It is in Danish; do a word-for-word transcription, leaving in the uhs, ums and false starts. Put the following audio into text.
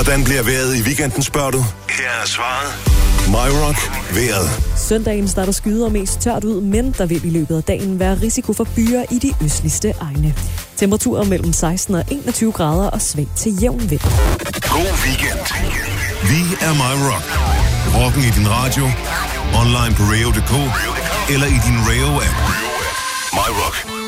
Hvordan bliver vejret i weekenden, spørger du? Her er svaret. MyRock vejret. Søndagen starter skyder mest tørt ud, men der vil i løbet af dagen være risiko for byer i de østligste egne. Temperaturer mellem seksten og enogtyve grader og svag til jævn vind. God weekend. Vi er MyRock. Rocken i din radio, online på radio punktum d k eller i din Rayo-app. MyRock.